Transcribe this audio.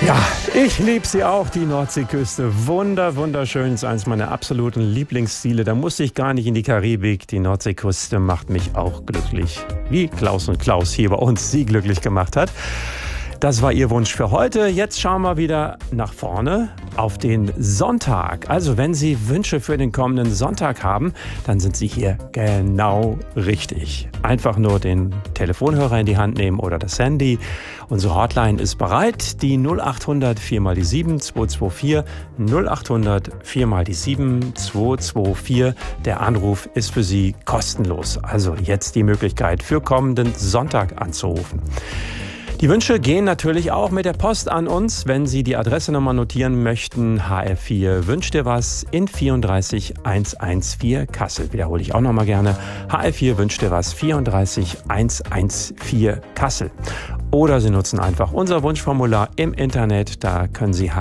Ja, ich liebe sie auch, die Nordseeküste. Wunderschön, ist eines meiner absoluten Lieblingsziele. Da musste ich gar nicht in die Karibik. Die Nordseeküste macht mich auch glücklich. Wie Klaus und Klaus hier bei uns sie glücklich gemacht hat. Das war Ihr Wunsch für heute. Jetzt schauen wir wieder nach vorne auf den Sonntag. Also wenn Sie Wünsche für den kommenden Sonntag haben, dann sind Sie hier genau richtig. Einfach nur den Telefonhörer in die Hand nehmen oder das Handy. Unsere Hotline ist bereit. Die 0800 4x7 224 0800 4x7 224. Der Anruf ist für Sie kostenlos. Also jetzt die Möglichkeit für kommenden Sonntag anzurufen. Die Wünsche gehen natürlich auch mit der Post an uns. Wenn Sie die Adresse nochmal notieren möchten, HR4 Wünsch dir was in 34114 Kassel. Wiederhole ich auch nochmal gerne. HR4 Wünsch dir was 34114 Kassel. Oder Sie nutzen einfach unser Wunschformular im Internet. Da können Sie